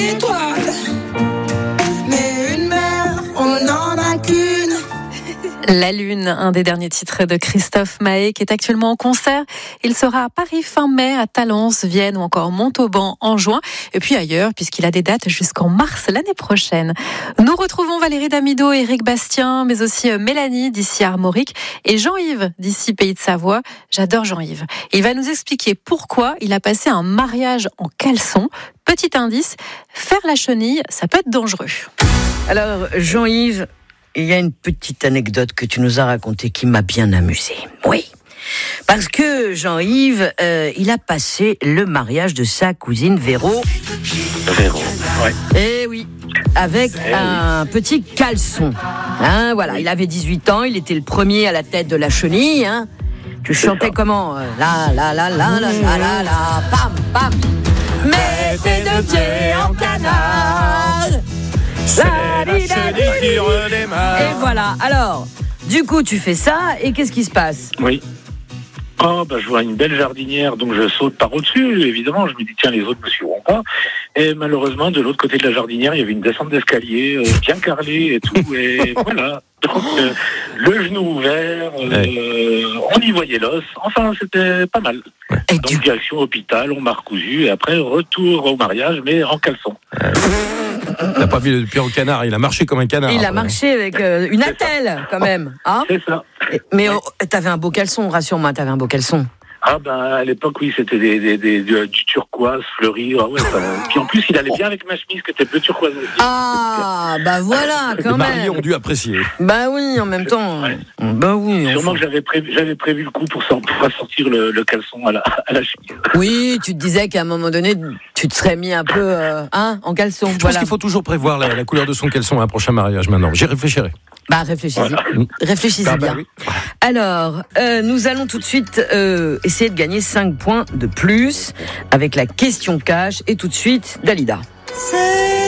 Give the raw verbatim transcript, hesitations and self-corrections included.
étoile. Mais une mère, on n'en a qu'une. La Lune, un des derniers titres de Christophe Maé qui est actuellement en concert. Il sera à Paris fin mai, à Talence, Vienne ou encore Montauban en juin. Et puis ailleurs, puisqu'il a des dates jusqu'en mars l'année prochaine. Nous retrouvons Valérie Damido, Éric Bastien, mais aussi Mélanie d'ici Armorique et Jean-Yves d'ici Pays de Savoie. J'adore Jean-Yves. Il va nous expliquer pourquoi il a passé un mariage en caleçon. Petit indice, faire la chenille, ça peut être dangereux. Alors, Jean-Yves, il y a une petite anecdote que tu nous as racontée qui m'a bien amusé. Oui, parce que Jean-Yves, euh, il a passé le mariage de sa cousine Véro. Véro, ouais. Eh oui, avec eh un oui. petit caleçon. Hein, voilà, il avait dixhuit ans, il était le premier à la tête de la chenille. Hein. Tu chantais ça. comment euh, La la la la la la la la, pam pam. Mettez deux pieds en canard. C'est la chenille qui redémarre. Et voilà, alors, du coup tu fais ça, et qu'est-ce qui se passe ? Oui. Oh, bah, je vois une belle jardinière, donc je saute par au-dessus, évidemment. Je me dis, tiens, les autres ne me suivront pas. Et malheureusement, de l'autre côté de la jardinière, il y avait une descente d'escalier, euh, bien carrelée et tout. Et voilà. Donc, euh, le genou ouvert, euh, ouais. On y voyait l'os. Enfin, c'était pas mal. Et donc, tu... direction hôpital, on m'a recousu. Et après, retour au mariage, mais en caleçon. Euh... Il n'a pas vu le pied au canard, il a marché comme un canard. Il a marché avec euh, une attelle, quand même. Hein c'est ça. Mais oh, t'avais un beau caleçon, rassure-moi, t'avais un beau caleçon. Ah ben à l'époque oui c'était des, des, des, des, du turquoise fleuri. Ah ouais, ça... Puis en plus il allait bien avec ma chemise qui était bleu turquoise aussi. Ah bah voilà quand les même. mariés ont dû apprécier. Bah oui en même temps. Ouais. Bah oui. Sûrement enfin. que j'avais prévu, j'avais prévu le coup pour, pour sortir le, le caleçon à la, à la chemise. Oui tu te disais qu'à un moment donné tu te serais mis un peu euh, hein, en caleçon. Je voilà. pense qu'il faut toujours prévoir la, la couleur de son caleçon à un prochain mariage maintenant. J'y réfléchirai. Bah réfléchissez, voilà. réfléchissez bah, bien. Bah, oui. Alors, euh, nous allons tout de suite euh, essayer de gagner cinq points de plus avec la question cash et tout de suite Dalida. C'est